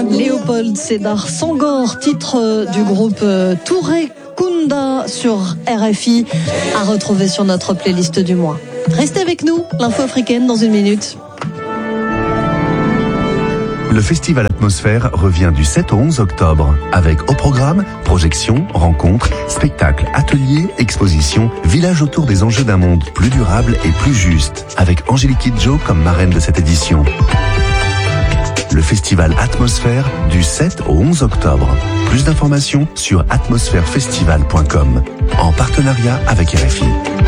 Léopold Sédar Senghor, titre du groupe Touré Kunda sur RFI, à retrouver sur notre playlist du mois. Restez avec nous, l'info africaine dans une minute. Le festival Atmosphère revient du 7 au 11 octobre avec au programme projections, rencontres, spectacles, ateliers, expositions, village autour des enjeux d'un monde plus durable et plus juste avec Angélique Kidjo comme marraine de cette édition. Le festival Atmosphère du 7 au 11 octobre. Plus d'informations sur atmosphèrefestival.com en partenariat avec RFI.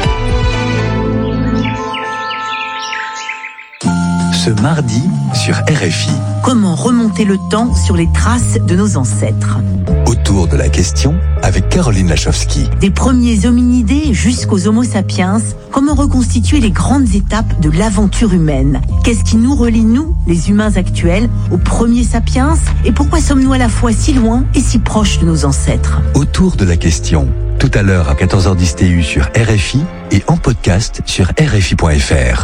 Ce mardi sur RFI. Comment remonter le temps sur les traces de nos ancêtres? Autour de la question avec Caroline Lachowski. Des premiers hominidés jusqu'aux Homo sapiens, comment reconstituer les grandes étapes de l'aventure humaine? Qu'est-ce qui nous relie, nous, les humains actuels, aux premiers sapiens? Et pourquoi sommes-nous à la fois si loin et si proches de nos ancêtres? Autour de la question, tout à l'heure à 14h10 TU sur RFI et en podcast sur RFI.fr.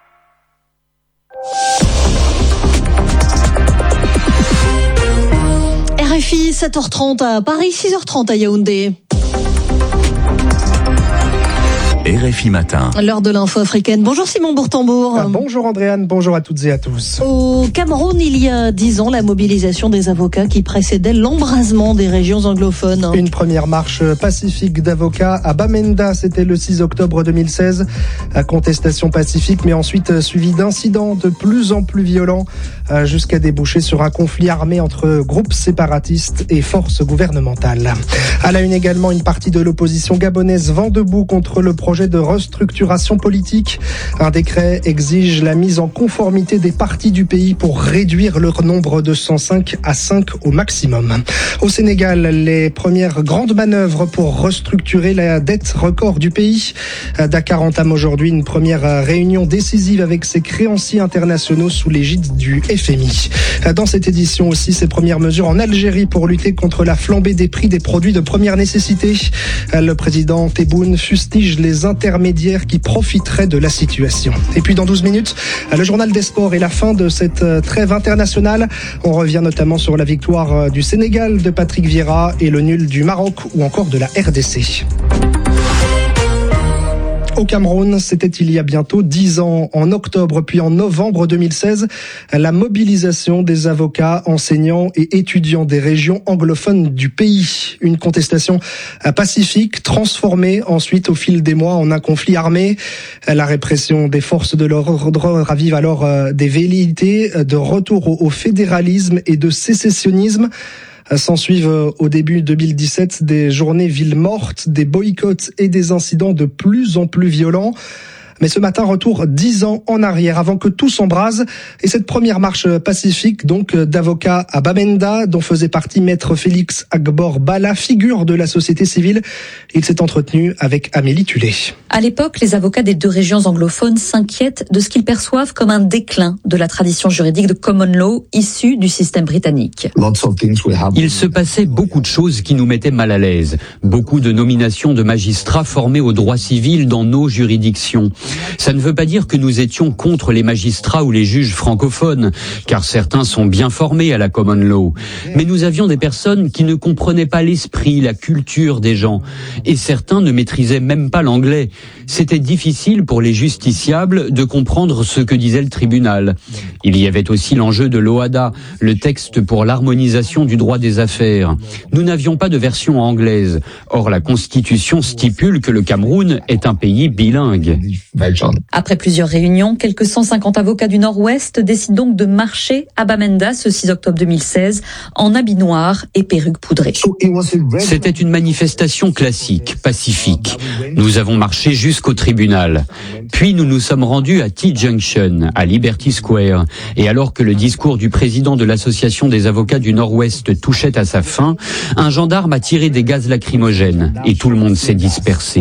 RFI, 7h30 à Paris, 6h30 à Yaoundé. RFI Matin. L'heure de l'info africaine. Bonjour Simon Bourtambour. Bonjour Andréane, bonjour à toutes et à tous. Au Cameroun, il y a 10 ans, la mobilisation des avocats qui précédait l'embrasement des régions anglophones. Une première marche pacifique d'avocats à Bamenda, c'était le 6 octobre 2016. Contestation pacifique, mais ensuite suivie d'incidents de plus en plus violents, jusqu'à déboucher sur un conflit armé entre groupes séparatistes et forces gouvernementales. À la une également, une partie de l'opposition gabonaise vent debout contre le projet de restructuration politique. Un décret exige la mise en conformité des partis du pays pour réduire leur nombre de 105 à 5 au maximum. Au Sénégal, les premières grandes manœuvres pour restructurer la dette record du pays. Dakar entame aujourd'hui une première réunion décisive avec ses créanciers internationaux sous l'égide du FMI. Dans cette édition aussi, ces premières mesures en Algérie pour lutter contre la flambée des prix des produits de première nécessité. Le président Tebboune fustige les intermédiaires qui profiteraient de la situation. Et puis dans 12 minutes, le journal des sports et la fin de cette trêve internationale. On revient notamment sur la victoire du Sénégal de Patrick Vieira et le nul du Maroc ou encore de la RDC. Au Cameroun, c'était il y a bientôt 10 ans, en octobre puis en novembre 2016, la mobilisation des avocats, enseignants et étudiants des régions anglophones du pays. Une contestation pacifique, transformée ensuite au fil des mois en un conflit armé. La répression des forces de l'ordre ravive alors des velléités de retour au fédéralisme et de sécessionnisme. S'ensuivent au début 2017 des journées villes mortes, des boycotts et des incidents de plus en plus violents. Mais ce matin, retour 10 ans en arrière avant que tout s'embrase. Et cette première marche pacifique, donc, d'avocats à Bamenda, dont faisait partie maître Félix Agbor Bala, figure de la société civile. Il s'est entretenu avec Amélie Tulé. À l'époque, les avocats des deux régions anglophones s'inquiètent de ce qu'ils perçoivent comme un déclin de la tradition juridique de common law issue du système britannique. Il se passait beaucoup de choses qui nous mettaient mal à l'aise. Beaucoup de nominations de magistrats formés au droit civil dans nos juridictions. Ça ne veut pas dire que nous étions contre les magistrats ou les juges francophones, car certains sont bien formés à la common law. Mais nous avions des personnes qui ne comprenaient pas l'esprit, la culture des gens. Et certains ne maîtrisaient même pas l'anglais. C'était difficile pour les justiciables de comprendre ce que disait le tribunal. Il y avait aussi l'enjeu de l'OHADA, le texte pour l'harmonisation du droit des affaires. Nous n'avions pas de version anglaise. Or, la Constitution stipule que le Cameroun est un pays bilingue. Après plusieurs réunions, quelques 150 avocats du Nord-Ouest décident donc de marcher à Bamenda ce 6 octobre 2016 en habit noir et perruque poudrée. C'était une manifestation classique, pacifique. Nous avons marché jusqu'au tribunal. Puis nous nous sommes rendus à T-Junction, à Liberty Square. Et alors que le discours du président de l'association des avocats du Nord-Ouest touchait à sa fin, un gendarme a tiré des gaz lacrymogènes et tout le monde s'est dispersé.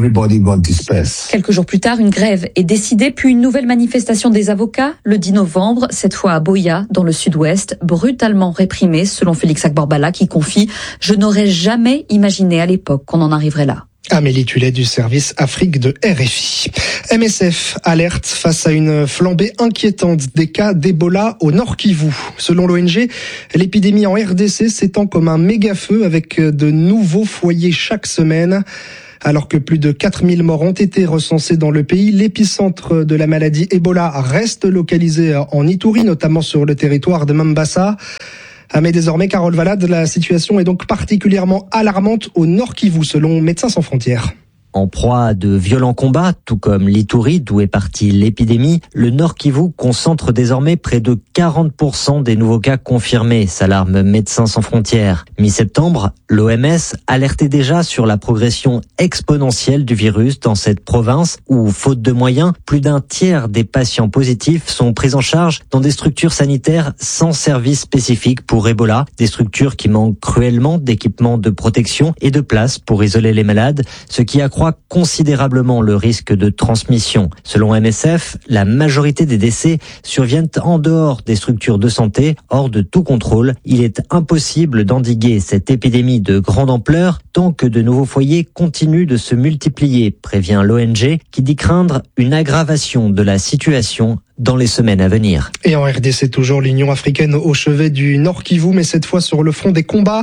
Quelques jours plus tard, une grève est décidée, puis une nouvelle manifestation des avocats, le 10 novembre, cette fois à Boya, dans le sud-ouest, brutalement réprimée, selon Félix Agbor Bala, qui confie « Je n'aurais jamais imaginé à l'époque qu'on en arriverait là ». Amélie Tullet du service Afrique de RFI. MSF alerte face à une flambée inquiétante des cas d'Ebola au Nord Kivu. Selon l'ONG, l'épidémie en RDC s'étend comme un méga-feu avec de nouveaux foyers chaque semaine. Alors que plus de 4000 morts ont été recensés dans le pays, l'épicentre de la maladie Ebola reste localisé en Ituri, notamment sur le territoire de Mambasa. Mais désormais, Carole Valade, la situation est donc particulièrement alarmante au Nord Kivu, selon Médecins sans frontières. En proie à de violents combats, tout comme l'Ituri, d'où est partie l'épidémie, le Nord Kivu concentre désormais près de 40% des nouveaux cas confirmés, s'alarme Médecins sans frontières. Mi-septembre, l'OMS alertait déjà sur la progression exponentielle du virus dans cette province où, faute de moyens, plus d'un tiers des patients positifs sont pris en charge dans des structures sanitaires sans service spécifique pour Ebola, des structures qui manquent cruellement d'équipements de protection et de places pour isoler les malades, ce qui accroît considérablement le risque de transmission. Selon MSF, la majorité des décès surviennent en dehors des structures de santé, hors de tout contrôle. Il est impossible d'endiguer cette épidémie de grande ampleur tant que de nouveaux foyers continuent de se multiplier, prévient l'ONG, qui dit craindre une aggravation de la situation dans les semaines à venir. Et en RDC, toujours l'Union africaine au chevet du Nord Kivu, mais cette fois sur le front des combats.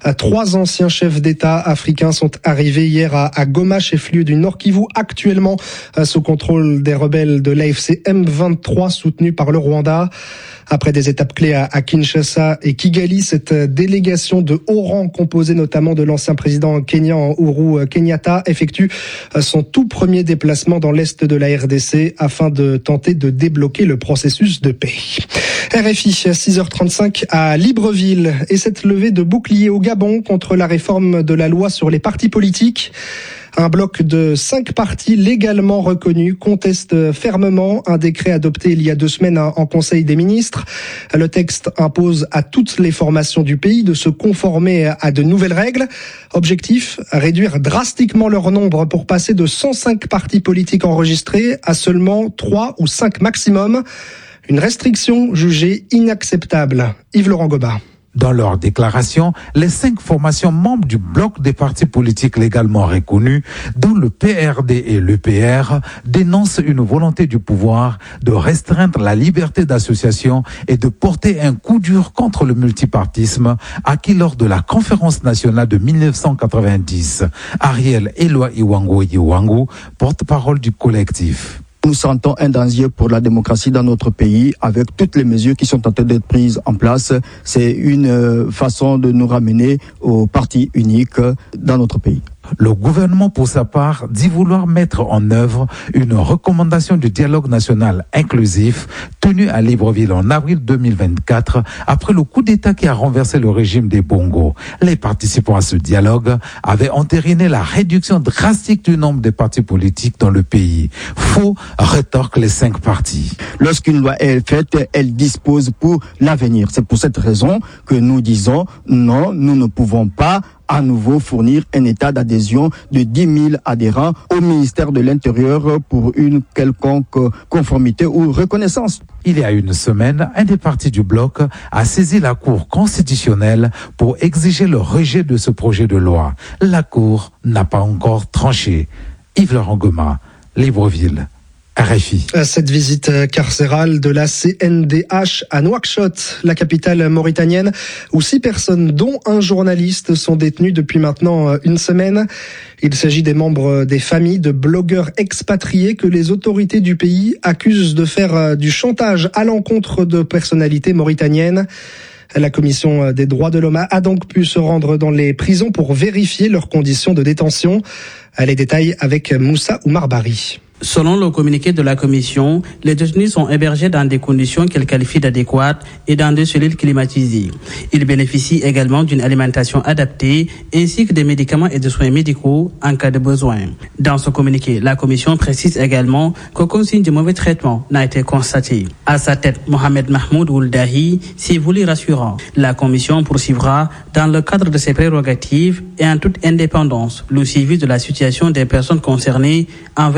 3 anciens chefs d'État africains sont arrivés hier à Goma, chef-lieu du Nord Kivu, actuellement sous contrôle des rebelles de l'AFC M23 soutenus par le Rwanda. Après des étapes clés à Kinshasa et Kigali, cette délégation de haut rang, composée notamment de l'ancien président kenyan Uhuru Kenyatta, effectue son tout premier déplacement dans l'est de la RDC afin de tenter de débloquer le processus de paix. RFI, 6h35 à Libreville, et cette levée de bouclier au Gabon contre la réforme de la loi sur les partis politiques. Un bloc de 5 partis légalement reconnus conteste fermement un décret adopté il y a 2 semaines en Conseil des ministres. Le texte impose à toutes les formations du pays de se conformer à de nouvelles règles. Objectif, réduire drastiquement leur nombre pour passer de 105 partis politiques enregistrés à seulement 3 ou 5 maximum. Une restriction jugée inacceptable. Yves-Laurent Goba. Dans leur déclaration, les 5 formations membres du bloc des partis politiques légalement reconnus, dont le PRD et l'EPR, dénoncent une volonté du pouvoir de restreindre la liberté d'association et de porter un coup dur contre le multipartisme acquis lors de la conférence nationale de 1990. Ariel Eloi Iwango, porte-parole du collectif. Nous sentons un danger pour la démocratie dans notre pays avec toutes les mesures qui sont en train d'être prises en place. C'est une façon de nous ramener au parti unique dans notre pays. Le gouvernement, pour sa part, dit vouloir mettre en œuvre une recommandation du dialogue national inclusif tenue à Libreville en avril 2024 après le coup d'État qui a renversé le régime des Bongo. Les participants à ce dialogue avaient entériné la réduction drastique du nombre de partis politiques dans le pays. Faux, rétorquent les 5 partis. Lorsqu'une loi est faite, elle dispose pour l'avenir. C'est pour cette raison que nous disons non, nous ne pouvons pas à nouveau fournir un état d'adhésion de 10 000 adhérents au ministère de l'Intérieur pour une quelconque conformité ou reconnaissance. Il y a une semaine, un des partis du bloc a saisi la Cour constitutionnelle pour exiger le rejet de ce projet de loi. La Cour n'a pas encore tranché. Yves-Laurent Goba, Libreville. RFI. Cette visite carcérale de la CNDH à Nouakchott, la capitale mauritanienne, où 6 personnes, dont un journaliste, sont détenues depuis maintenant 1 semaine. Il s'agit des membres des familles de blogueurs expatriés que les autorités du pays accusent de faire du chantage à l'encontre de personnalités mauritaniennes. La Commission des droits de l'homme a donc pu se rendre dans les prisons pour vérifier leurs conditions de détention. Les détails avec Moussa Oumar-Bari. Selon le communiqué de la Commission, les détenus sont hébergés dans des conditions qu'elle qualifie d'adéquates et dans 2 cellules climatisées. Ils bénéficient également d'une alimentation adaptée ainsi que des médicaments et des soins médicaux en cas de besoin. Dans ce communiqué, la Commission précise également qu'aucun signe de mauvais traitement n'a été constaté. À sa tête, Mohamed Mahmoud Ouldahi s'est voulu rassurant. La Commission poursuivra, dans le cadre de ses prérogatives et en toute indépendance, le suivi de la situation des personnes concernées en veillant au respect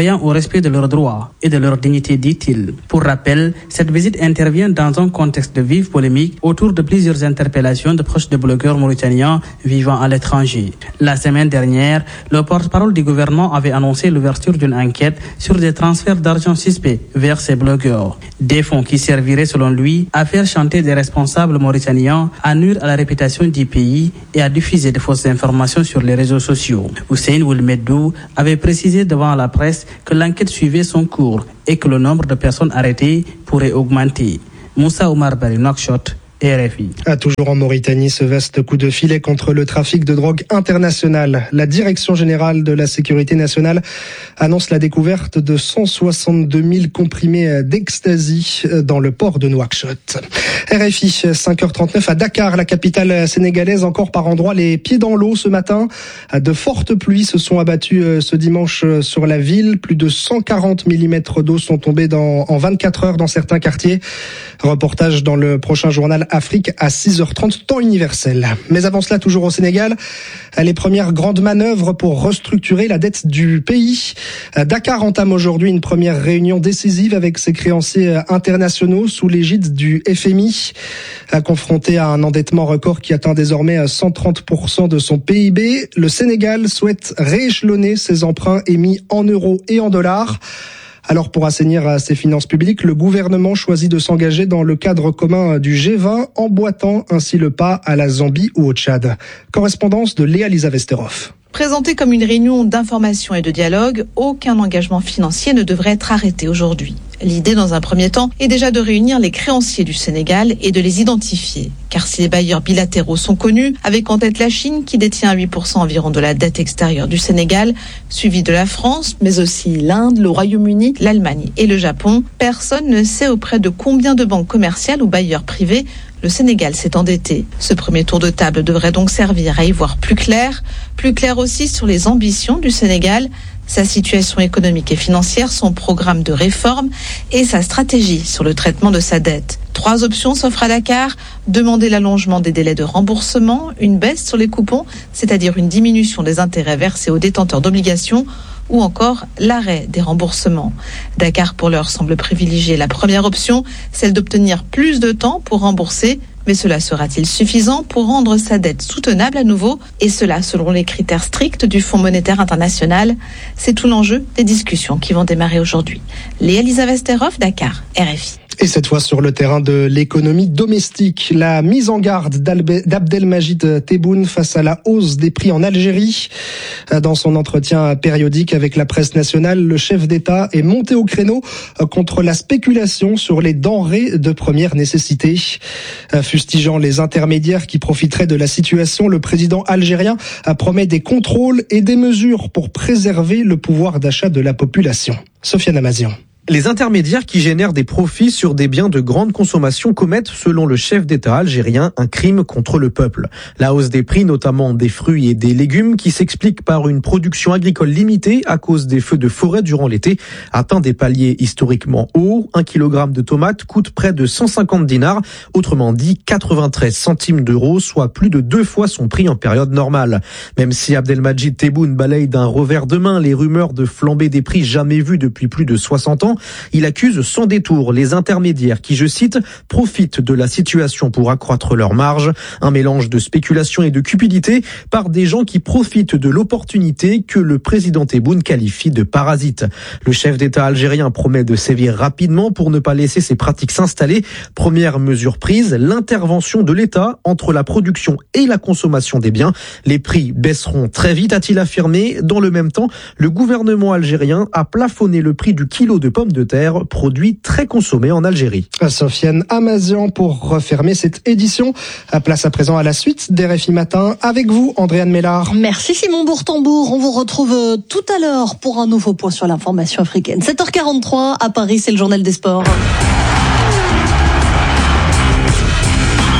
respect de leurs droits et de leur dignité, dit-il. Pour rappel, cette visite intervient dans un contexte de vive polémique autour de plusieurs interpellations de proches de blogueurs mauritaniens vivant à l'étranger. La semaine dernière, le porte-parole du gouvernement avait annoncé l'ouverture d'une enquête sur des transferts d'argent suspects vers ces blogueurs. Des fonds qui serviraient, selon lui, à faire chanter des responsables mauritaniens, à nuire à la réputation du pays et à diffuser de fausses informations sur les réseaux sociaux. Hussein Oulmeddou avait précisé devant la presse que l'enquête suivait son cours et que le nombre de personnes arrêtées pourrait augmenter. Moussa Oumar Bari, Nouakchott, RFI. Toujours en Mauritanie, ce vaste coup de filet contre le trafic de drogue international. La Direction générale de la sécurité nationale annonce la découverte de 162 000 comprimés d'ecstasy dans le port de Nouakchott. RFI, 5h39 à Dakar, la capitale sénégalaise, encore par endroits les pieds dans l'eau ce matin. De fortes pluies se sont abattues ce dimanche sur la ville. Plus de 140 mm d'eau sont tombés en 24 heures dans certains quartiers. Reportage dans le prochain journal Afrique à 6h30, temps universel. Mais avant cela, toujours au Sénégal, les premières grandes manœuvres pour restructurer la dette du pays. Dakar entame aujourd'hui une première réunion décisive avec ses créanciers internationaux sous l'égide du FMI. Confronté à un endettement record qui atteint désormais 130% de son PIB, le Sénégal souhaite rééchelonner ses emprunts émis en euros et en dollars. Alors pour assainir ses finances publiques, le gouvernement choisit de s'engager dans le cadre commun du G20, emboîtant ainsi le pas à la Zambie ou au Tchad. Correspondance de Léa-Lisa Vesterhoff. Présenté comme une réunion d'information et de dialogue, aucun engagement financier ne devrait être arrêté aujourd'hui. L'idée, dans un premier temps, est déjà de réunir les créanciers du Sénégal et de les identifier. Car si les bailleurs bilatéraux sont connus, avec en tête la Chine qui détient 8% environ de la dette extérieure du Sénégal, suivi de la France, mais aussi l'Inde, le Royaume-Uni, l'Allemagne et le Japon, personne ne sait auprès de combien de banques commerciales ou bailleurs privés le Sénégal s'est endetté. Ce premier tour de table devrait donc servir à y voir plus clair aussi sur les ambitions du Sénégal, sa situation économique et financière, son programme de réforme et sa stratégie sur le traitement de sa dette. 3 options s'offrent à Dakar: demander l'allongement des délais de remboursement, une baisse sur les coupons, c'est-à-dire une diminution des intérêts versés aux détenteurs d'obligations, ou encore l'arrêt des remboursements. Dakar, pour l'heure, semble privilégier la première option, celle d'obtenir plus de temps pour rembourser. Mais cela sera-t-il suffisant pour rendre sa dette soutenable à nouveau? Et cela selon les critères stricts du Fonds monétaire international. C'est tout l'enjeu des discussions qui vont démarrer aujourd'hui. Léa-Lisa Vesterhoff, Dakar, RFI. Et cette fois sur le terrain de l'économie domestique, la mise en garde d'Abdelmajid Tebboune face à la hausse des prix en Algérie. Dans son entretien périodique avec la presse nationale, le chef d'État est monté au créneau contre la spéculation sur les denrées de première nécessité. Fustigeant les intermédiaires qui profiteraient de la situation, le président algérien promet des contrôles et des mesures pour préserver le pouvoir d'achat de la population. Sofiane Amazian. Les intermédiaires qui génèrent des profits sur des biens de grande consommation commettent, selon le chef d'État algérien, un crime contre le peuple. La hausse des prix, notamment des fruits et des légumes, qui s'explique par une production agricole limitée à cause des feux de forêt durant l'été, atteint des paliers historiquement hauts. 1 kilogramme de tomates coûte près de 150 dinars, autrement dit 93 centimes d'euros, soit plus de 2 fois son prix en période normale. Même si Abdelmajid Tebboune balaye d'un revers de main les rumeurs de flambée des prix jamais vues depuis plus de 60 ans, il accuse sans détour les intermédiaires qui, je cite, profitent de la situation pour accroître leurs marges. Un mélange de spéculation et de cupidité par des gens qui profitent de l'opportunité que le président Tebboune qualifie de parasite. Le chef d'État algérien promet de sévir rapidement pour ne pas laisser ces pratiques s'installer. Première mesure prise, l'intervention de l'État entre la production et la consommation des biens. Les prix baisseront très vite, a-t-il affirmé. Dans le même temps, le gouvernement algérien a plafonné le prix du kilo de pommes de terre, produit très consommé en Algérie. Sofiane Amazian pour refermer cette édition. Place à présent à la suite d'RFI Matin avec vous, Andréane Mélard. Merci Simon Bourtambour. On vous retrouve tout à l'heure pour un nouveau point sur l'information africaine. 7h43 à Paris, c'est le journal des sports. Bonjour.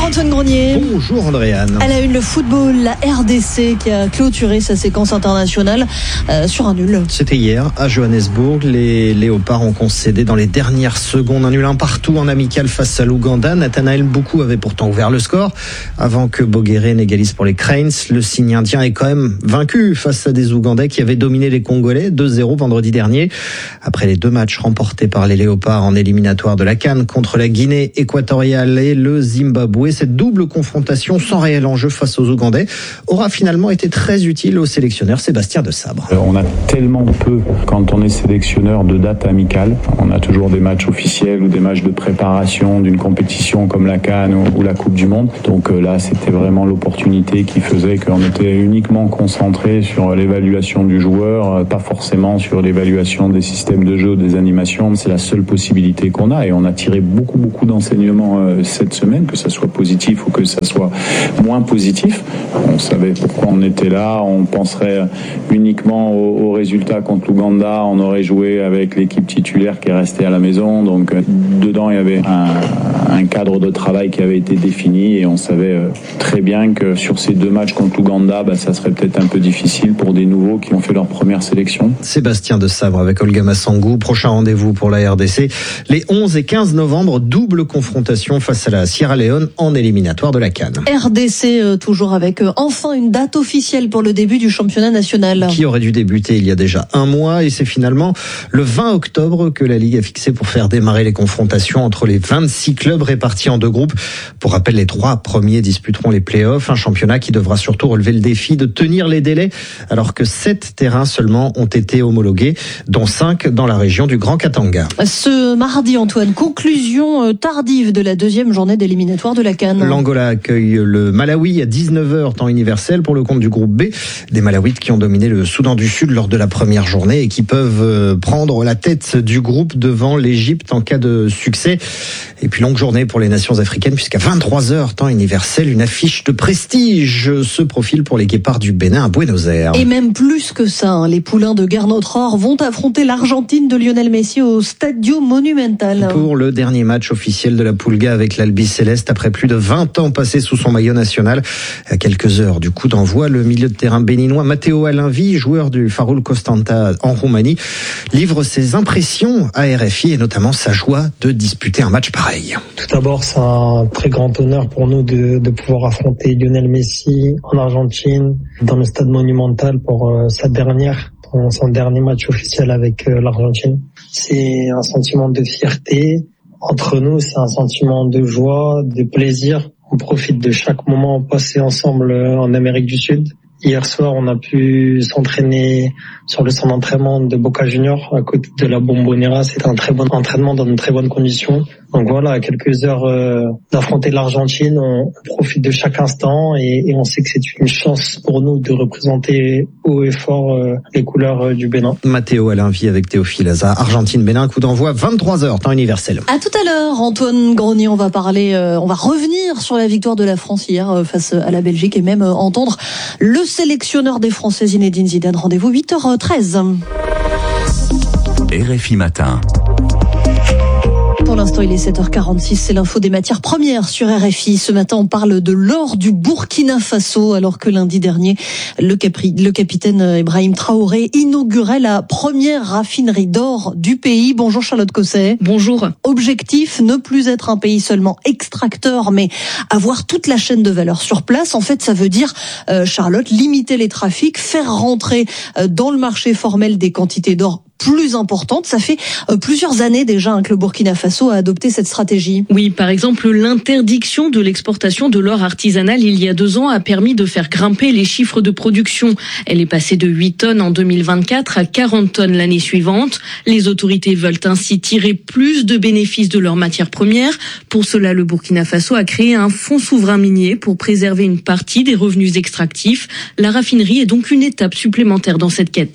Antoine Grenier. Bonjour Andréane. À la une, le football, la RDC qui a clôturé sa séquence internationale sur un nul. C'était hier à Johannesburg. Les Léopards ont concédé dans les dernières secondes un nul 1 partout en amical face à l'Ouganda. Nathanaël Boukou avait pourtant ouvert le score avant que Boguéré n'égalise pour les Cranes. Le signe indien est quand même vaincu face à des Ougandais qui avaient dominé les Congolais 2-0 vendredi dernier. Après les 2 matchs remportés par les Léopards en éliminatoire de la CAN contre la Guinée équatoriale et le Zimbabwe, cette double confrontation sans réel enjeu face aux Ougandais aura finalement été très utile au sélectionneur Sébastien Desabre. On a tellement peu, quand on est sélectionneur, de dates amicales. On a toujours des matchs officiels ou des matchs de préparation d'une compétition comme la CAN ou la Coupe du Monde. Donc là, c'était vraiment l'opportunité qui faisait qu'on était uniquement concentré sur l'évaluation du joueur, pas forcément sur l'évaluation des systèmes de jeu, des animations. C'est la seule possibilité qu'on a et on a tiré beaucoup d'enseignements cette semaine, que ça soit positif ou que ça soit moins positif. On savait pourquoi on était là, on penserait uniquement aux résultats contre l'Ouganda, on aurait joué avec l'équipe titulaire qui est restée à la maison, donc dedans il y avait un cadre de travail qui avait été défini et on savait très bien que sur ces 2 matchs contre l'Ouganda, ça serait peut-être un peu difficile pour des nouveaux qui ont fait leur première sélection. Sébastien Desabre avec Olga Massangou. Prochain rendez-vous pour la RDC les 11 et 15 novembre, double confrontation face à la Sierra Leone en éliminatoire de la CAN. RDC toujours avec enfin une date officielle pour le début du championnat national. Qui aurait dû débuter il y a déjà un mois et c'est finalement le 20 octobre que la Ligue a fixé pour faire démarrer les confrontations entre les 26 clubs répartis en 2 groupes. Pour rappel, les 3 premiers disputeront les play-offs, un championnat qui devra surtout relever le défi de tenir les délais alors que 7 terrains seulement ont été homologués, dont 5 dans la région du Grand Katanga. Ce mardi, Antoine, conclusion tardive de la 2e journée d'éliminatoire de la CAN. L'Angola accueille le Malawi à 19h temps universel pour le compte du groupe B. Des Malawites qui ont dominé le Soudan du Sud lors de la première journée et qui peuvent prendre la tête du groupe devant l'Égypte en cas de succès. Et puis longue journée pour les nations africaines puisqu'à 23h temps universel, une affiche de prestige se profile pour les Guépards du Bénin à Buenos Aires. Et même plus que ça, les poulains de Guerre-Notre-Or vont affronter l'Argentine de Lionel Messi au Stadio Monumental. Pour le dernier match officiel de la Pulga avec l'Albi Céleste après plus de 20 ans passés sous son maillot national. À quelques heures du coup d'envoi, le milieu de terrain béninois Matteo Alinvi, joueur du Farul Constanta en Roumanie, livre ses impressions à RFI et notamment sa joie de disputer un match pareil. Tout d'abord, c'est un très grand honneur pour nous de pouvoir affronter Lionel Messi en Argentine dans le stade Monumental pour son dernier match officiel avec l'Argentine. C'est un sentiment de fierté. Entre nous, c'est un sentiment de joie, de plaisir. On profite de chaque moment passé ensemble en Amérique du Sud. Hier soir, on a pu s'entraîner sur le centre d'entraînement de Boca Juniors à côté de la Bombonera. C'était un très bon entraînement dans de très bonnes conditions. Donc voilà, à quelques heures d'affronter l'Argentine, on profite de chaque instant et on sait que c'est une chance pour nous de représenter haut et fort les couleurs du Bénin. Matteo Alinvi avec Théophile Hazard. Argentine-Bénin, coup d'envoi 23h, temps universel. À tout à l'heure, Antoine Grenier, on va revenir sur la victoire de la France hier face à la Belgique et même entendre le sélectionneur des Français Zinedine Zidane. Rendez-vous 8h13. RFI Matin. Pour l'instant, il est 7h46, c'est l'info des matières premières sur RFI. Ce matin, on parle de l'or du Burkina Faso, alors que lundi dernier, le capitaine Ibrahim Traoré inaugurait la première raffinerie d'or du pays. Bonjour Charlotte Cosset. Bonjour. Objectif, ne plus être un pays seulement extracteur, mais avoir toute la chaîne de valeur sur place. En fait, ça veut dire, Charlotte, limiter les trafics, faire rentrer dans le marché formel des quantités d'or plus importante. Ça fait plusieurs années déjà que le Burkina Faso a adopté cette stratégie. Oui, par exemple, l'interdiction de l'exportation de l'or artisanal il y a 2 ans a permis de faire grimper les chiffres de production. Elle est passée de 8 tonnes en 2024 à 40 tonnes l'année suivante. Les autorités veulent ainsi tirer plus de bénéfices de leurs matières premières. Pour cela, le Burkina Faso a créé un fonds souverain minier pour préserver une partie des revenus extractifs. La raffinerie est donc une étape supplémentaire dans cette quête.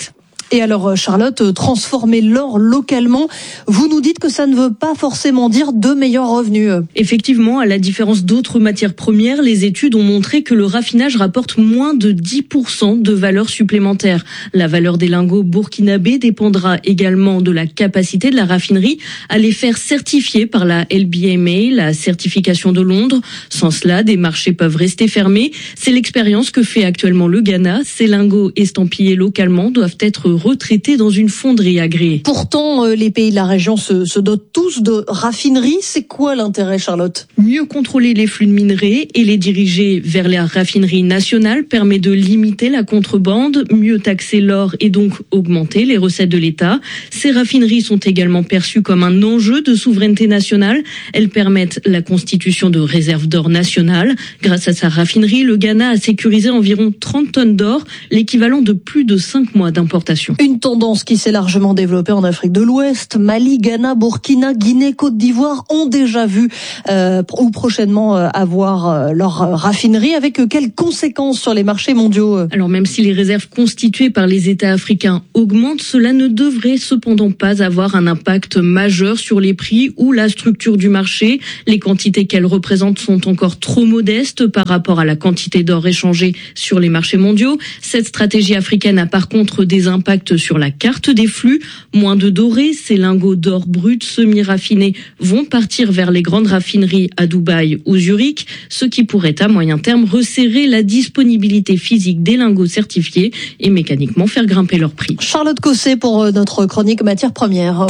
Et alors Charlotte, transformer l'or localement, vous nous dites que ça ne veut pas forcément dire de meilleurs revenus. Effectivement, à la différence d'autres matières premières, les études ont montré que le raffinage rapporte moins de 10% de valeur supplémentaire. La valeur des lingots burkinabés dépendra également de la capacité de la raffinerie à les faire certifier par la LBMA, la certification de Londres. Sans cela, des marchés peuvent rester fermés. C'est l'expérience que fait actuellement le Ghana. Ces lingots estampillés localement doivent être retraités dans une fonderie agréée. Pourtant, les pays de la région se dotent tous de raffineries. C'est quoi l'intérêt, Charlotte ? Mieux contrôler les flux de minerais et les diriger vers la raffinerie nationale permet de limiter la contrebande, mieux taxer l'or et donc augmenter les recettes de l'État. Ces raffineries sont également perçues comme un enjeu de souveraineté nationale. Elles permettent la constitution de réserves d'or nationales. Grâce à sa raffinerie, le Ghana a sécurisé environ 30 tonnes d'or, l'équivalent de plus de 5 mois d'importation. Une tendance qui s'est largement développée en Afrique de l'Ouest. Mali, Ghana, Burkina, Guinée, Côte d'Ivoire ont déjà vu ou prochainement avoir leur raffinerie. Avec quelles conséquences sur les marchés mondiaux ? Alors même si les réserves constituées par les États africains augmentent, cela ne devrait cependant pas avoir un impact majeur sur les prix ou la structure du marché. Les quantités qu'elles représentent sont encore trop modestes par rapport à la quantité d'or échangée sur les marchés mondiaux. Cette stratégie africaine a par contre des impacts sur la carte des flux. Moins de doré, ces lingots d'or brut semi-raffinés vont partir vers les grandes raffineries à Dubaï ou Zurich, ce qui pourrait à moyen terme resserrer la disponibilité physique des lingots certifiés et mécaniquement faire grimper leur prix. Charlotte Cosset pour notre chronique matières premières.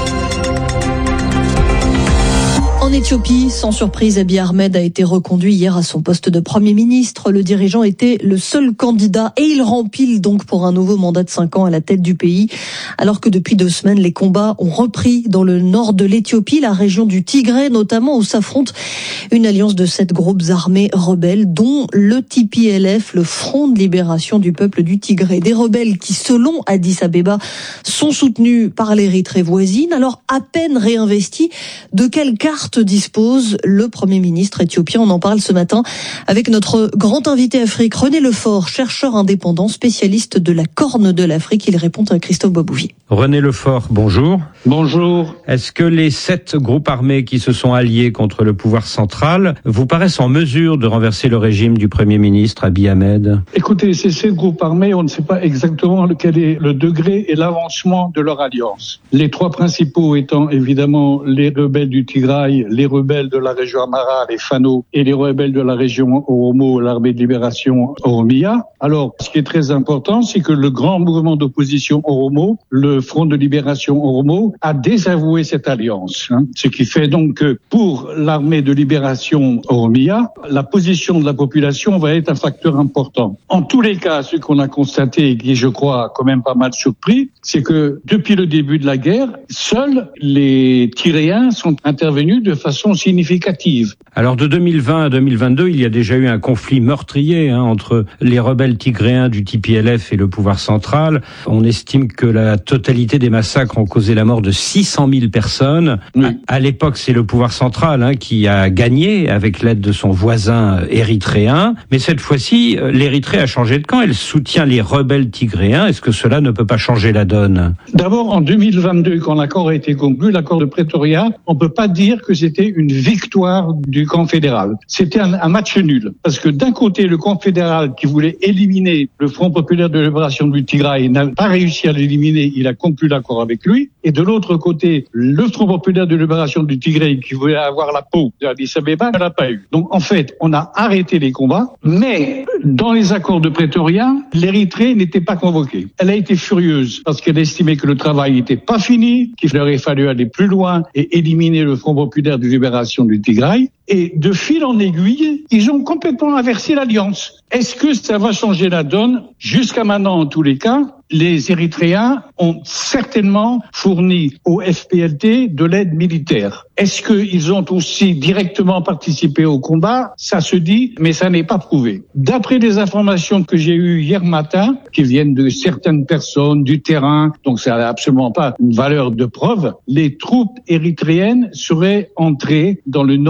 En Éthiopie, sans surprise, Abiy Ahmed a été reconduit hier à son poste de Premier ministre. Le dirigeant était le seul candidat et il rempile donc pour un nouveau mandat de 5 ans à la tête du pays. Alors que depuis 2 semaines, les combats ont repris dans le nord de l'Éthiopie, la région du Tigré notamment, où s'affronte une alliance de 7 groupes armés rebelles, dont le TPLF, le Front de libération du peuple du Tigré. Des rebelles qui, selon Addis Abeba, sont soutenus par l'Érythrée voisine. Alors, à peine réinvestis, de quelle carte dispose le Premier ministre éthiopien? On en parle ce matin avec notre grand invité Afrique, René Lefort, chercheur indépendant, spécialiste de la Corne de l'Afrique. Il répond à Christophe Boisbouvier. René Lefort, bonjour. Bonjour. Est-ce que les 7 groupes armés qui se sont alliés contre le pouvoir central vous paraissent en mesure de renverser le régime du Premier ministre Abiy Ahmed? Écoutez, ces 7 groupes armés, on ne sait pas exactement quel est le degré et l'avancement de leur alliance. Les 3 principaux étant évidemment les rebelles du Tigray, les rebelles de la région Amhara, les Fano, et les rebelles de la région Oromo, l'armée de libération Oromia. Alors, ce qui est très important, c'est que le grand mouvement d'opposition Oromo, le Front de libération Oromo, a désavoué cette alliance. Ce qui fait donc que pour l'armée de libération Oromia, la position de la population va être un facteur important. En tous les cas, ce qu'on a constaté, et qui je crois a quand même pas mal surpris, c'est que depuis le début de la guerre, seuls les Tyréens sont intervenus de façon significative. Alors de 2020 à 2022, il y a déjà eu un conflit meurtrier entre les rebelles tigréens du TPLF et le pouvoir central. On estime que la totalité des massacres ont causé la mort de 600 000 personnes. Oui. À l'époque, c'est le pouvoir central qui a gagné avec l'aide de son voisin érythréen. Mais cette fois-ci, l'Érythrée a changé de camp. Elle soutient les rebelles tigréens. Est-ce que cela ne peut pas changer la donne? D'abord, en 2022, quand l'accord a été conclu, l'accord de Pretoria, on peut pas dire que c'était une victoire du camp fédéral. C'était un match nul. Parce que d'un côté, le camp fédéral qui voulait éliminer le Front populaire de libération du Tigray n'a pas réussi à l'éliminer. Il a conclu l'accord avec lui. Et de l'autre côté, le Front populaire de libération du Tigray qui voulait avoir la peau d'Addis Abeba ne l'a pas eu. Donc en fait, on a arrêté les combats. Mais dans les accords de Pretoria, l'Érythrée n'était pas convoquée. Elle a été furieuse parce qu'elle estimait que le travail n'était pas fini, qu'il aurait fallu aller plus loin et éliminer le Front populaire de libération du Tigray. Et de fil en aiguille, ils ont complètement inversé l'alliance. Est-ce que ça va changer la donne? Jusqu'à maintenant, en tous les cas, les Érythréens ont certainement fourni au FPLT de l'aide militaire. Est-ce qu'ils ont aussi directement participé au combat? Ça se dit, mais ça n'est pas prouvé. D'après les informations que j'ai eues hier matin, qui viennent de certaines personnes du terrain, donc ça n'a absolument pas une valeur de preuve, les troupes érythréennes seraient entrées dans le nord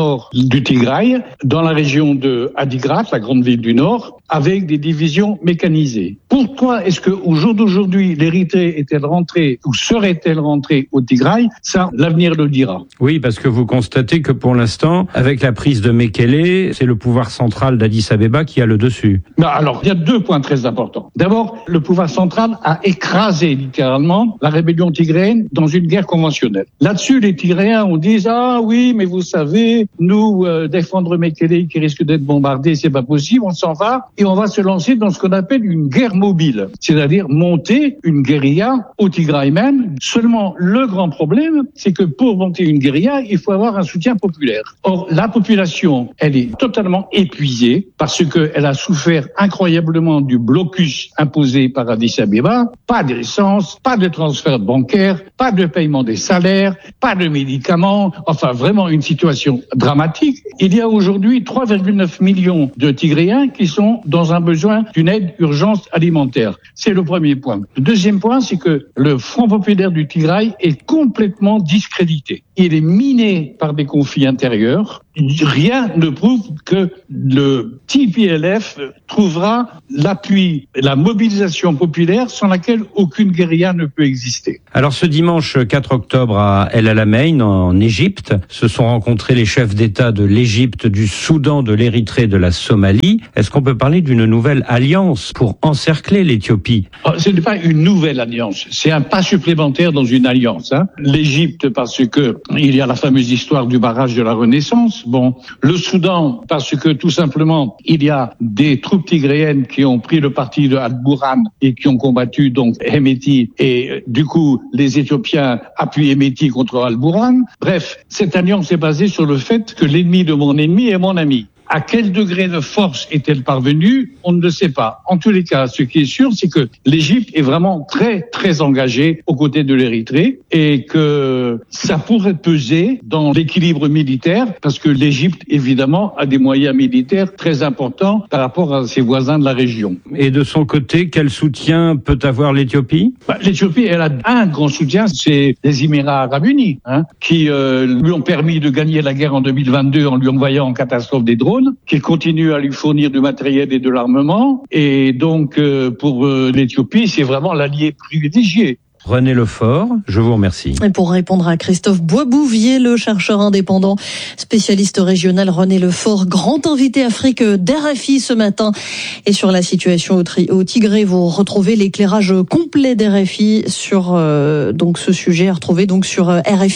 du Tigray, dans la région de Adigrat, la grande ville du Nord, avec des divisions mécanisées. Pourquoi est-ce qu'au jour d'aujourd'hui, l'Érythrée est-elle rentrée ou serait-elle rentrée au Tigray? Ça, l'avenir le dira. Oui, parce que vous constatez que pour l'instant, avec la prise de Mekele, c'est le pouvoir central d'Addis Abeba qui a le dessus. Non, alors, il y a 2 points très importants. D'abord, le pouvoir central a écrasé littéralement la rébellion tigréenne dans une guerre conventionnelle. Là-dessus, les Tigréens ont dit « Ah oui, mais vous savez, nous, défendre Mekele qui risque d'être bombardé, c'est pas possible, on s'en va et on va se lancer dans ce qu'on appelle une guerre mobile, c'est-à-dire monter une guérilla au Tigray même. Seulement, le grand problème, c'est que pour monter une guérilla, il faut avoir un soutien populaire. Or, la population, elle est totalement épuisée parce qu'elle a souffert incroyablement du blocus imposé par Addis Abeba. Pas d'essence, pas de transfert bancaire, pas de paiement des salaires, pas de médicaments, enfin vraiment une situation dramatique. Il y a aujourd'hui 3,9 millions de Tigréens qui sont dans un besoin d'une aide urgence alimentaire. C'est le premier point. Le deuxième point, c'est que le Front populaire du Tigray est complètement discrédité. Il est miné par des conflits intérieurs. Rien ne prouve que le TPLF trouvera l'appui, la mobilisation populaire sans laquelle aucune guérilla ne peut exister. Alors ce dimanche 4 octobre à El Alamein, en Égypte, se sont rencontrés les chefs d'État de l'Égypte, du Soudan, de l'Érythrée, de la Somalie. Est-ce qu'on peut parler d'une nouvelle alliance pour encercler l'Éthiopie? Ce n'est pas une nouvelle alliance, c'est un pas supplémentaire dans une alliance. L'Égypte parce que il y a la fameuse histoire du barrage de la Renaissance. Bon, le Soudan parce que tout simplement il y a des troupes tigréennes qui ont pris le parti de Al-Burhan et qui ont combattu donc Hemeti et du coup les Éthiopiens appuient Hemeti contre Al-Burhan. Bref, cette alliance est basée sur le fait que l'ennemi de mon ennemi est mon ami. À quel degré de force est-elle parvenue? On ne le sait pas. En tous les cas, ce qui est sûr, c'est que l'Égypte est vraiment très, très engagée aux côtés de l'Érythrée et que ça pourrait peser dans l'équilibre militaire parce que l'Égypte, évidemment, a des moyens militaires très importants par rapport à ses voisins de la région. Et de son côté, quel soutien peut avoir l'Éthiopie? L'Éthiopie, elle a un grand soutien, c'est les Émirats arabes unis, qui lui ont permis de gagner la guerre en 2022 en lui envoyant en catastrophe des drones, qui continue à lui fournir du matériel et de l'armement. Et donc, pour l'Éthiopie, c'est vraiment l'allié privilégié. René Lefort, je vous remercie. Et pour répondre à Christophe Boisbouvier, le chercheur indépendant, spécialiste régional René Lefort, grand invité Afrique d'RFI ce matin. Et sur la situation au Tigré, vous retrouvez l'éclairage complet d'RFI sur donc ce sujet, retrouvé donc sur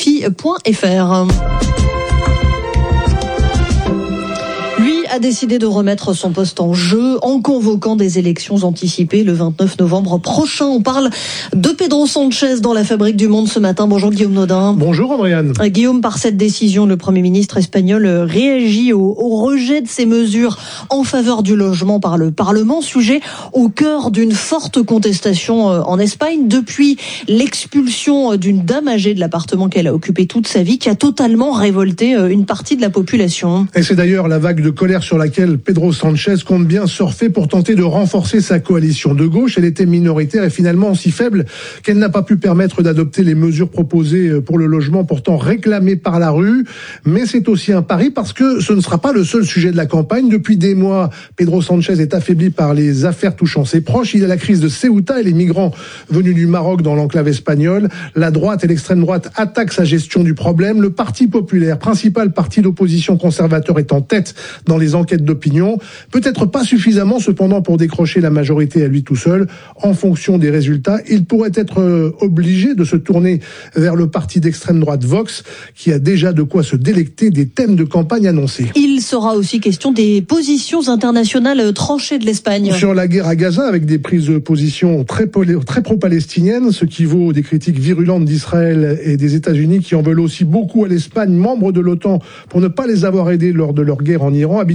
rfi.fr. A décidé de remettre son poste en jeu en convoquant des élections anticipées le 29 novembre prochain. On parle de Pedro Sanchez dans la Fabrique du Monde ce matin. Bonjour Guillaume Nodin. Bonjour Andréane. Guillaume, par cette décision, le Premier ministre espagnol réagit au rejet de ces mesures en faveur du logement par le Parlement, sujet au cœur d'une forte contestation en Espagne depuis l'expulsion d'une dame âgée de l'appartement qu'elle a occupé toute sa vie, qui a totalement révolté une partie de la population. Et c'est d'ailleurs la vague de colère sur laquelle Pedro Sanchez compte bien surfer pour tenter de renforcer sa coalition de gauche. Elle était minoritaire et finalement si faible qu'elle n'a pas pu permettre d'adopter les mesures proposées pour le logement, pourtant réclamées par la rue. Mais c'est aussi un pari parce que ce ne sera pas le seul sujet de la campagne. Depuis des mois, Pedro Sanchez est affaibli par les affaires touchant ses proches. Il y a la crise de Ceuta et les migrants venus du Maroc dans l'enclave espagnole. La droite et l'extrême droite attaquent sa gestion du problème. Le Parti populaire, principal parti d'opposition conservateur, est en tête dans les enquêtes d'opinion. Peut-être pas suffisamment cependant pour décrocher la majorité à lui tout seul. En fonction des résultats, il pourrait être obligé de se tourner vers le parti d'extrême droite Vox, qui a déjà de quoi se délecter des thèmes de campagne annoncés. Il sera aussi question des positions internationales tranchées de l'Espagne. Sur la guerre à Gaza, avec des prises de position très pro-palestiniennes, ce qui vaut des critiques virulentes d'Israël et des États-Unis, qui en veulent aussi beaucoup à l'Espagne, membre de l'OTAN, pour ne pas les avoir aidés lors de leur guerre en Iran.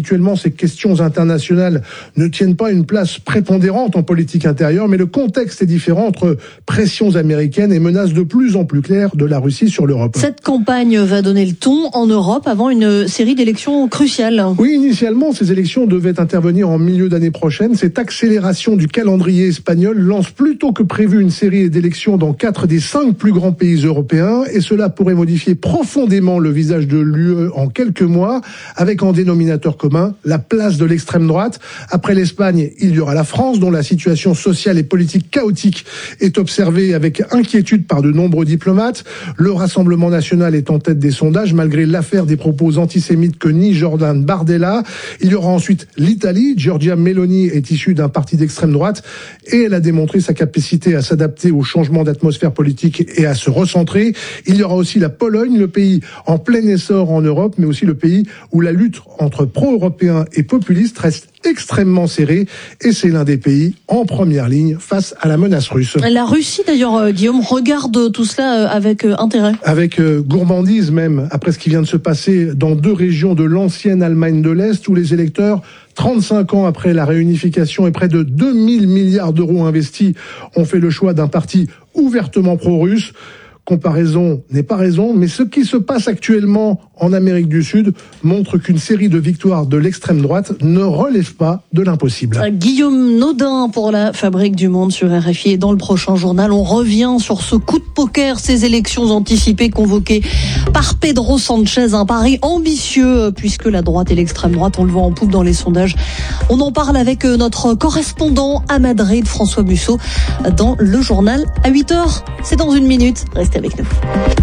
habituellement, ces questions internationales ne tiennent pas une place prépondérante en politique intérieure, mais le contexte est différent entre pressions américaines et menaces de plus en plus claires de la Russie sur l'Europe. Cette campagne va donner le ton en Europe avant une série d'élections cruciales. Oui, initialement, ces élections devaient intervenir en milieu d'année prochaine. Cette accélération du calendrier espagnol lance plus tôt que prévu une série d'élections dans 4 des 5 plus grands pays européens, et cela pourrait modifier profondément le visage de l'UE en quelques mois, avec en dénominateur commun la place de l'extrême droite. Après l'Espagne, il y aura la France, dont la situation sociale et politique chaotique est observée avec inquiétude par de nombreux diplomates. Le Rassemblement national est en tête des sondages, malgré l'affaire des propos antisémites que nie Jordan Bardella. Il y aura ensuite l'Italie. Giorgia Meloni est issue d'un parti d'extrême droite et elle a démontré sa capacité à s'adapter au changement d'atmosphère politique et à se recentrer. Il y aura aussi la Pologne, le pays en plein essor en Europe, mais aussi le pays où la lutte entre pro-européens et populistes reste extrêmement serrée, et c'est l'un des pays en première ligne face à la menace russe. La Russie, d'ailleurs, Guillaume, regarde tout cela avec intérêt. Avec gourmandise même, après ce qui vient de se passer dans 2 régions de l'ancienne Allemagne de l'Est, où les électeurs, 35 ans après la réunification et près de 2000 milliards d'euros investis, ont fait le choix d'un parti ouvertement pro-russe. Comparaison n'est pas raison, mais ce qui se passe actuellement en Amérique du Sud montre qu'une série de victoires de l'extrême droite ne relève pas de l'impossible. Guillaume Naudin pour la Fabrique du Monde sur RFI, et dans le prochain journal, on revient sur ce coup de poker, ces élections anticipées convoquées par Pedro Sanchez, un pari ambitieux puisque la droite et l'extrême droite, on le voit en poupe dans les sondages. On en parle avec notre correspondant à Madrid, François Bussot, dans le journal à 8h. C'est dans 1 minute. Restez avec nous.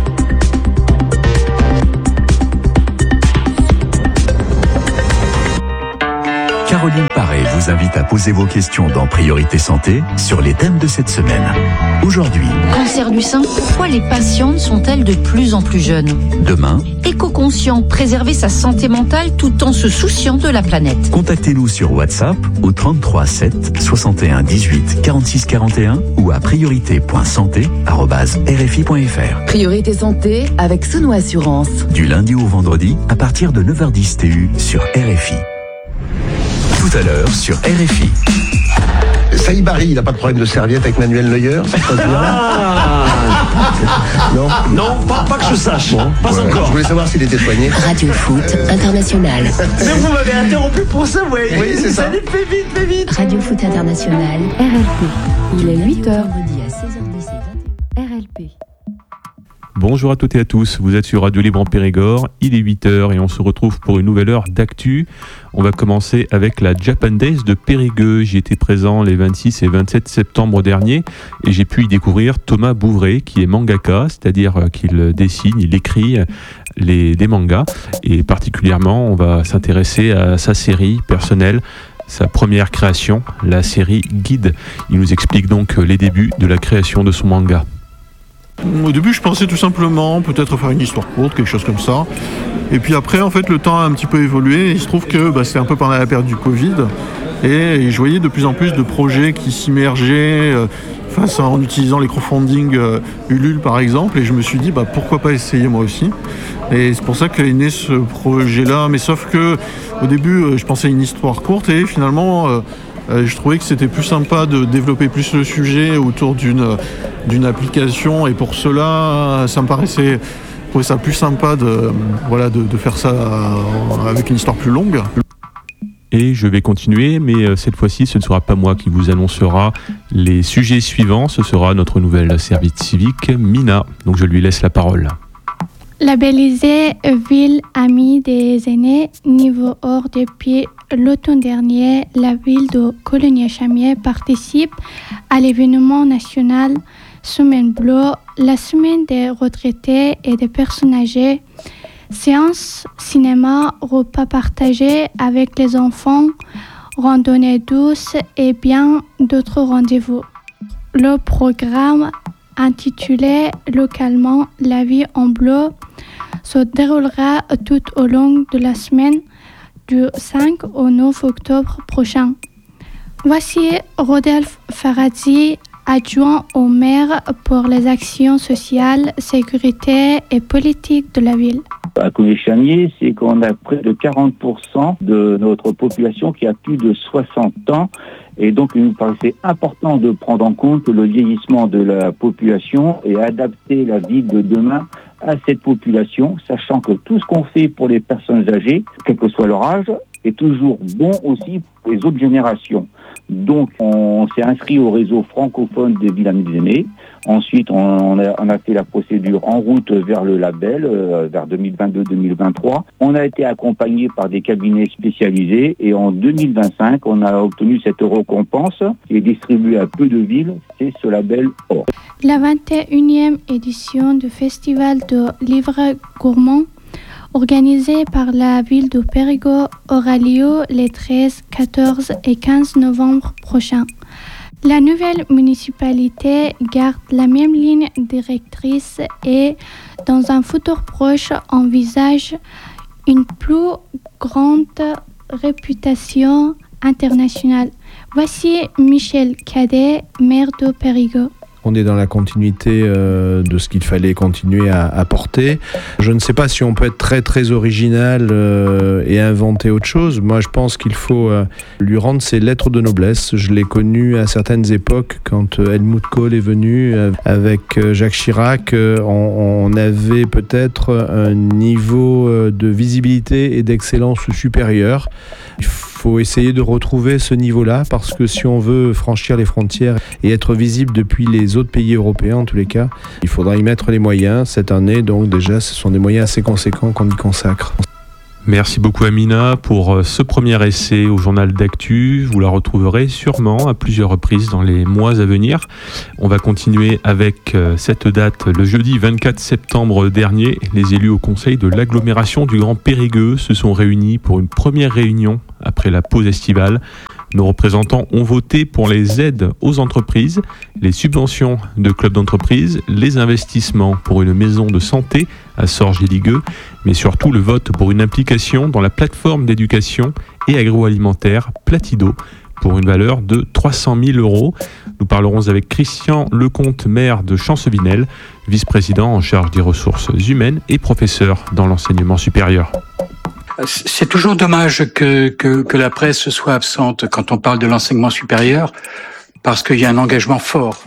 Caroline Paré vous invite à poser vos questions dans Priorité Santé sur les thèmes de cette semaine. Aujourd'hui, cancer du sein, pourquoi les patientes sont-elles de plus en plus jeunes? demain, Éco-conscient, préserver sa santé mentale tout en se souciant de la planète. contactez-nous sur WhatsApp au 33 7 61 18 46 41 ou à priorité.santé@rfi.fr. Priorité Santé avec Sono Assurance. Du lundi au vendredi à partir de 9h10 TU sur RFI. Tout à l'heure sur RFI. Saïd Barry, il n'a pas de problème de serviette avec Manuel Neuer. Non, pas que je sache. Bon, pas encore. Je voulais savoir s'il était soigné. Radio Foot International. Mais vous m'avez interrompu pour ça, oui. Oui, c'est ça. Allez, fais vite. Radio Foot International, RLP. Il est 8h. Vendredi à 16h10 et 20h. RLP. Bonjour à toutes et à tous, vous êtes sur Radio Libre en Périgord, il est 8h et on se retrouve pour une nouvelle heure d'actu. On va commencer avec la Japan Days de Périgueux. J'y étais présent les 26 et 27 septembre dernier et j'ai pu y découvrir Thomas Bouvray qui est mangaka, c'est-à-dire qu'il dessine, il écrit des mangas et particulièrement on va s'intéresser à sa série personnelle, sa première création, la série Guide. Il nous explique donc les débuts de la création de son manga. Au début, je pensais tout simplement peut-être faire une histoire courte, quelque chose comme ça. Et puis après, en fait, le temps a un petit peu évolué. Il se trouve que c'était un peu pendant la période du Covid. Et je voyais de plus en plus de projets qui s'immergeaient en utilisant les crowdfunding Ulule, par exemple. Et je me suis dit, pourquoi pas essayer moi aussi. Et c'est pour ça qu'est né ce projet-là. Mais sauf que au début, je pensais à une histoire courte et finalement... je trouvais que c'était plus sympa de développer plus le sujet autour d'une application et pour cela, ça me paraissait ça plus sympa de faire ça avec une histoire plus longue. Et je vais continuer, mais cette fois-ci, ce ne sera pas moi qui vous annoncera les sujets suivants, ce sera notre nouvelle service civique, Mina. Donc je lui laisse la parole. Labellisée ville amie des aînés, niveau or depuis l'automne dernier, la ville de Coligny-Chamier participe à l'événement national Semaine Bleue, la semaine des retraités et des personnes âgées. Séances, cinéma, repas partagés avec les enfants, randonnées douces et bien d'autres rendez-vous. Le programme intitulé localement La vie en bleu se déroulera tout au long de la semaine du 5 au 9 octobre prochain. Voici Rodolphe Faradzi, adjoint au maire pour les actions sociales, sécurité et politique de la ville. à Coulonges-Chamiers, c'est qu'on a près de 40% de notre population qui a plus de 60 ans. Et donc, il nous paraissait important de prendre en compte le vieillissement de la population et adapter la ville de demain à cette population, sachant que tout ce qu'on fait pour les personnes âgées, quel que soit leur âge, est toujours bon aussi pour les autres générations. Donc, on s'est inscrit au réseau francophone des villes amies des aînés. Ensuite, on a fait la procédure en route vers le label, vers 2022-2023. On a été accompagné par des cabinets spécialisés et en 2025, on a obtenu cette récompense qui est distribuée à peu de villes. C'est ce label or. La 21e édition du Festival de livres gourmands organisé par la ville de Périgueux aura lieu les 13, 14 et 15 novembre prochains. La nouvelle municipalité garde la même ligne directrice et, dans un futur proche, envisage une plus grande réputation internationale. Voici Michel Cadet, maire de Périgueux. On est dans la continuité de ce qu'il fallait continuer à porter. Je ne sais pas si on peut être très très original et inventer autre chose. Moi, je pense qu'il faut lui rendre ses lettres de noblesse. Je l'ai connu à certaines époques quand Helmut Kohl est venu avec Jacques Chirac. On avait peut-être un niveau de visibilité et d'excellence supérieur. Il faut essayer de retrouver ce niveau-là parce que si on veut franchir les frontières et être visible depuis les autres pays européens, en tous les cas, il faudra y mettre les moyens. Cette année, donc déjà, ce sont des moyens assez conséquents qu'on y consacre. Merci beaucoup Amina pour ce premier essai au journal d'actu. Vous la retrouverez sûrement à plusieurs reprises dans les mois à venir. On va continuer avec cette date. Le jeudi 24 septembre dernier, les élus au conseil de l'agglomération du Grand Périgueux se sont réunis pour une première réunion après la pause estivale. Nos représentants ont voté pour les aides aux entreprises, les subventions de clubs d'entreprise, les investissements pour une maison de santé à Sorges-et-Ligueux, mais surtout le vote pour une implication dans la plateforme d'éducation et agroalimentaire Platido pour une valeur de 300 000 €. Nous parlerons avec Christian Lecomte, maire de Champcevinel, vice-président en charge des ressources humaines et professeur dans l'enseignement supérieur. C'est toujours dommage que la presse soit absente quand on parle de l'enseignement supérieur, parce qu'il y a un engagement fort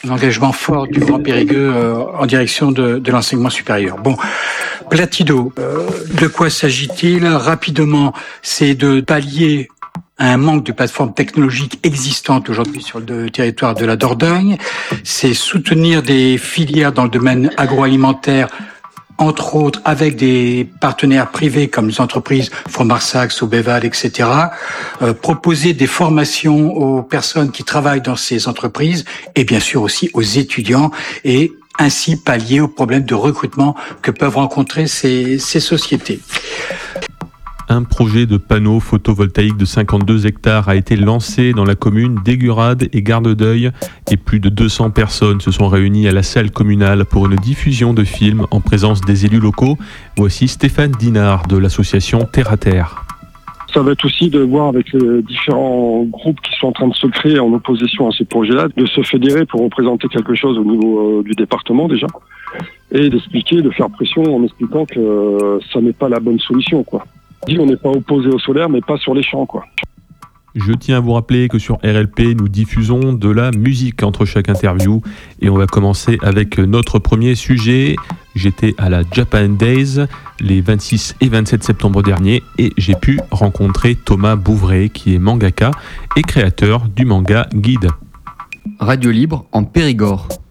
du Grand Périgueux en direction de l'enseignement supérieur. Bon, Platido, de quoi s'agit-il? Rapidement, c'est de pallier un manque de plateformes technologiques existantes aujourd'hui sur le territoire de la Dordogne. C'est soutenir des filières dans le domaine agroalimentaire, entre autres avec des partenaires privés comme les entreprises Fromarsax, Aubeval, etc. Proposer des formations aux personnes qui travaillent dans ces entreprises et bien sûr aussi aux étudiants et ainsi pallier aux problèmes de recrutement que peuvent rencontrer ces sociétés. Un projet de panneaux photovoltaïques de 52 hectares a été lancé dans la commune d'Aigurade et Gardedeuil et plus de 200 personnes se sont réunies à la salle communale pour une diffusion de films en présence des élus locaux. Voici Stéphane Dinard de l'association Terre à Terre. Ça va être aussi de voir avec les différents groupes qui sont en train de se créer en opposition à ces projets-là, de se fédérer pour représenter quelque chose au niveau du département déjà, et d'expliquer, de faire pression en expliquant que ça n'est pas la bonne solution, quoi. On n'est pas opposé au solaire, mais pas sur les champs, quoi. Je tiens à vous rappeler que sur RLP, nous diffusons de la musique entre chaque interview. Et on va commencer avec notre premier sujet. J'étais à la Japan Days les 26 et 27 septembre dernier et j'ai pu rencontrer Thomas Bouvray, qui est mangaka et créateur du manga Guide. Radio Libre en Périgord.